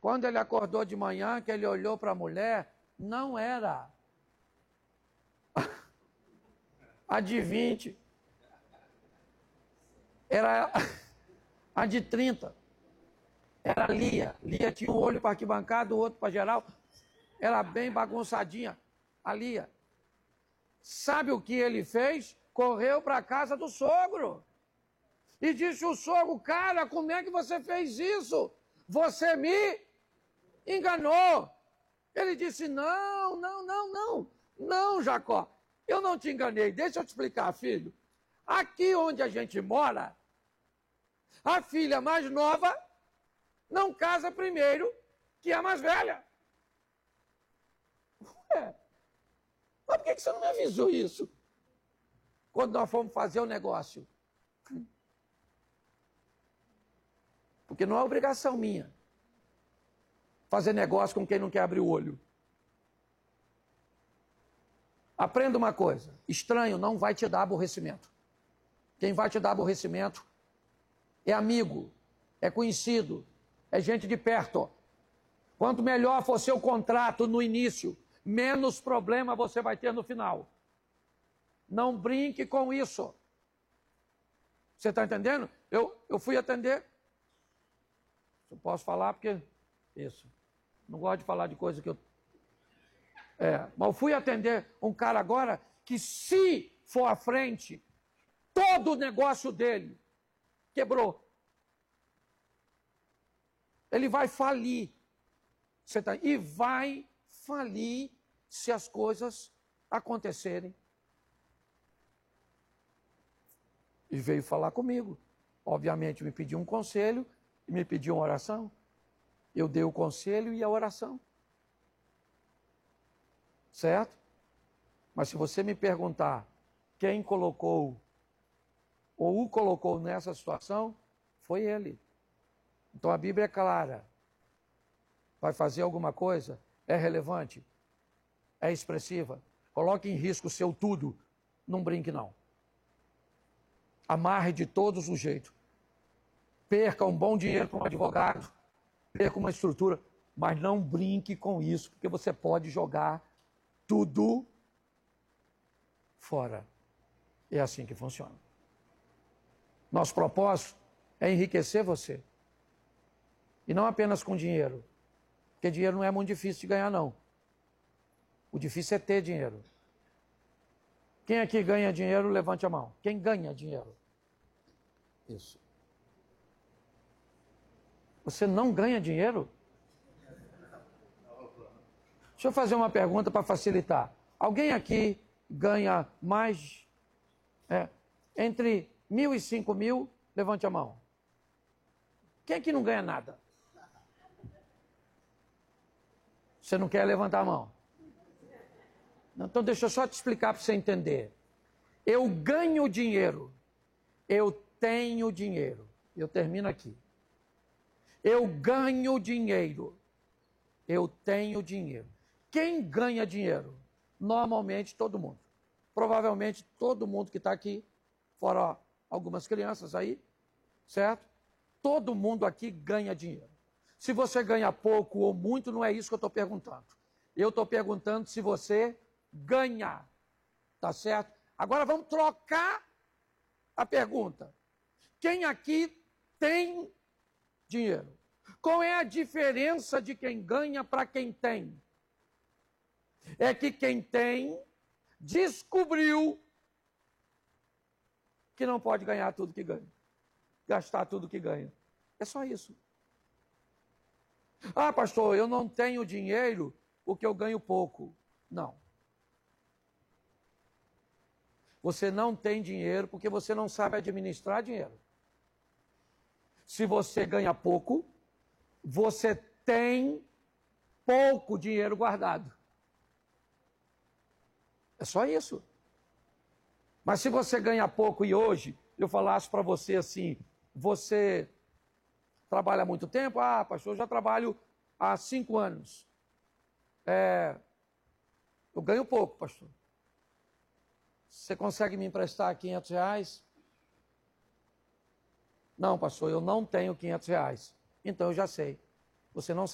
Quando ele acordou de manhã, que ele olhou para a mulher, não era a de 20, era a de 30. Era a Lia. Lia tinha um olho para arquibancada, o outro para geral. Era bem bagunçadinha. A Lia. Sabe o que ele fez? Correu para a casa do sogro. E disse o sogro, cara, como é que você fez isso? Você me enganou. Ele disse, não, Jacó. Eu não te enganei. Deixa eu te explicar, filho. Aqui onde a gente mora, a filha mais nova não casa primeiro que a mais velha. Ué, mas por que você não me avisou isso? Quando nós fomos fazer o negócio. Porque não é obrigação minha fazer negócio com quem não quer abrir o olho. Aprenda uma coisa, estranho não vai te dar aborrecimento. Quem vai te dar aborrecimento é amigo, é conhecido, é gente de perto. Quanto melhor for seu contrato no início, menos problema você vai ter no final. Não brinque com isso. Você está entendendo? Eu fui atender. Eu posso falar porque... Isso. Não gosto de falar de coisa que eu... mas eu fui atender um cara agora que, se for à frente, todo o negócio dele quebrou. Ele vai falir. E vai falir se as coisas acontecerem. E veio falar comigo. Obviamente me pediu um conselho e me pediu uma oração. Eu dei o conselho e a oração. Certo? Mas se você me perguntar quem colocou ou o colocou nessa situação, foi ele. Então a Bíblia é clara. Vai fazer alguma coisa? É relevante? É expressiva? Coloque em risco o seu tudo. Não brinque, não. Amarre de todos os jeitos. Perca um bom dinheiro para um advogado. Perca uma estrutura. Mas não brinque com isso, porque você pode jogar tudo fora. É assim que funciona. Nosso propósito é enriquecer você. E não apenas com dinheiro. Porque dinheiro não é muito difícil de ganhar, não. O difícil é ter dinheiro. Quem aqui ganha dinheiro, levante a mão. Quem ganha dinheiro? Isso. Você não ganha dinheiro? Deixa eu fazer uma pergunta para facilitar. Alguém aqui ganha mais... entre 1.000 e 5.000, levante a mão. Quem aqui não ganha nada? Você não quer levantar a mão? Então deixa eu só te explicar para você entender. Eu ganho dinheiro. Eu tenho dinheiro. Eu termino aqui. Eu ganho dinheiro. Eu tenho dinheiro. Quem ganha dinheiro? Normalmente todo mundo. Provavelmente todo mundo que está aqui, fora algumas crianças aí, certo? Todo mundo aqui ganha dinheiro. Se você ganha pouco ou muito, não é isso que eu estou perguntando. Eu estou perguntando se você ganha. Tá certo? Agora vamos trocar a pergunta. Quem aqui tem dinheiro? Qual é a diferença de quem ganha para quem tem? É que quem tem descobriu que não pode ganhar tudo que ganha. Gastar tudo que ganha. É só isso. Ah, pastor, eu não tenho dinheiro porque eu ganho pouco. Não. Você não tem dinheiro porque você não sabe administrar dinheiro. Se você ganha pouco, você tem pouco dinheiro guardado. É só isso. Mas se você ganha pouco e hoje eu falasse para você assim, você trabalha há muito tempo? Ah, pastor, eu já trabalho há 5 anos. Eu ganho pouco, pastor. Você consegue me emprestar R$500? Não, pastor, eu não tenho R$500. Então eu já sei. Você não